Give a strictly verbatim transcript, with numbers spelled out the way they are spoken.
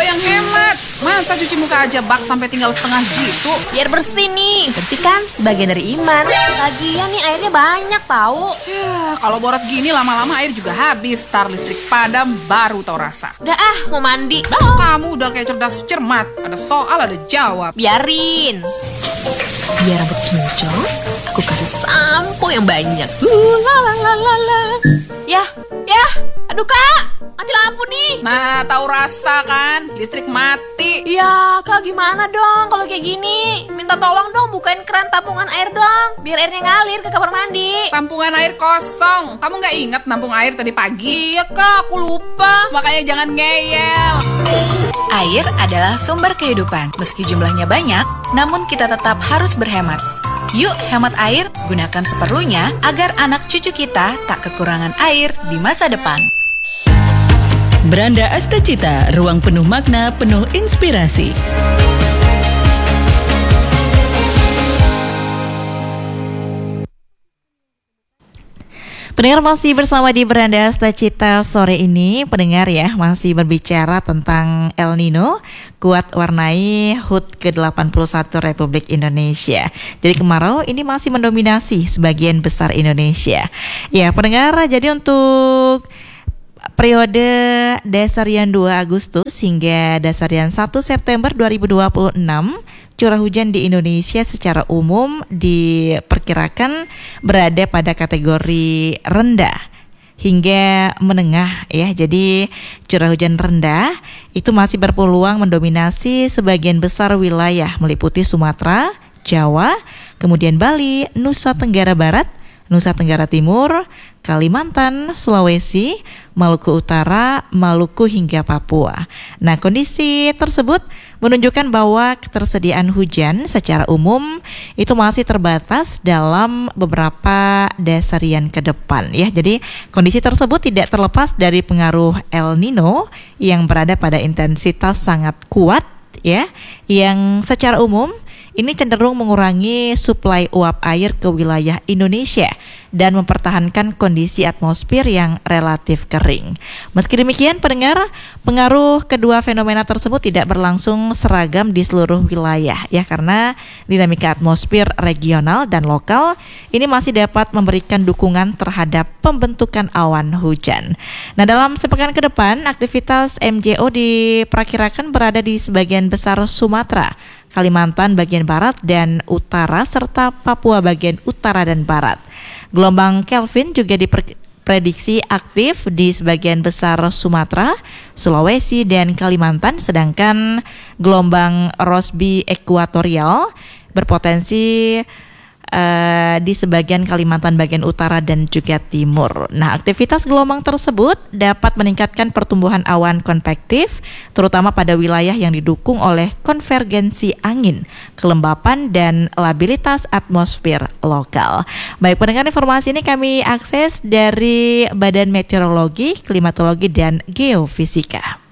yang hemat. Masa cuci muka aja bak sampai tinggal setengah gitu? Biar bersih nih. Bersih kan sebagian dari iman. Lagian nih airnya banyak tahu. Ya, kalau boros gini lama-lama air juga habis. Tar listrik padam baru tau rasa. Udah ah, mau mandi. Kamu udah kayak cerdas cermat. Ada soal, ada jawab. Biarin. Biar rambut kinclong, aku kasih sampo yang banyak. Uh, la la la la la. Ya, ya. Aduh kak, mati lampu nih. Nah, tahu rasa kan? Listrik mati. Ya, kak gimana dong kalau kayak gini? Minta tolong dong bukain keran tampungan air dong, biar airnya ngalir ke kamar mandi. Tampungan air kosong. Kamu nggak ingat nampung air tadi pagi? Iya kak, aku lupa. Makanya jangan ngeyel. Air adalah sumber kehidupan. Meski jumlahnya banyak, namun kita tetap harus berhemat. Yuk hemat air, gunakan seperlunya agar anak cucu kita tak kekurangan air di masa depan. Beranda Astacita, ruang penuh makna, penuh inspirasi. Pendengar masih bersama di Beranda Astacita sore ini. Pendengar ya, masih berbicara tentang El Nino, kuat warnai H U T ke delapan puluh satu Republik Indonesia. Jadi kemarau ini masih mendominasi sebagian besar Indonesia. Ya pendengar, jadi untuk periode Dasarian dua Agustus hingga Dasarian satu September dua ribu dua puluh enam, curah hujan di Indonesia secara umum diperkirakan berada pada kategori rendah hingga menengah ya. Jadi curah hujan rendah itu masih berpeluang mendominasi sebagian besar wilayah meliputi Sumatera, Jawa, kemudian Bali, Nusa Tenggara Barat, Nusa Tenggara Timur, Kalimantan, Sulawesi, Maluku Utara, Maluku hingga Papua. Nah, kondisi tersebut menunjukkan bahwa ketersediaan hujan secara umum itu masih terbatas dalam beberapa dasarian ke depan ya. Jadi, kondisi tersebut tidak terlepas dari pengaruh El Nino yang berada pada intensitas sangat kuat ya, yang secara umum ini cenderung mengurangi suplai uap air ke wilayah Indonesia dan mempertahankan kondisi atmosfer yang relatif kering. Meski demikian, pendengar, pengaruh kedua fenomena tersebut tidak berlangsung seragam di seluruh wilayah ya, karena dinamika atmosfer regional dan lokal ini masih dapat memberikan dukungan terhadap pembentukan awan hujan. Nah, dalam sepekan ke depan, aktivitas M J O diperkirakan berada di sebagian besar Sumatera, Kalimantan bagian barat dan utara, serta Papua bagian utara dan barat. Gelombang Kelvin juga diprediksi aktif di sebagian besar Sumatera, Sulawesi, dan Kalimantan, sedangkan gelombang Rossby ekuatorial berpotensi Uh, di sebagian Kalimantan bagian utara dan juga timur. Nah, aktivitas gelombang tersebut dapat meningkatkan pertumbuhan awan konvektif, terutama pada wilayah yang didukung oleh konvergensi angin, kelembapan, dan labilitas atmosfer lokal. Baik pendengar, informasi ini kami akses dari Badan Meteorologi, Klimatologi, dan Geofisika.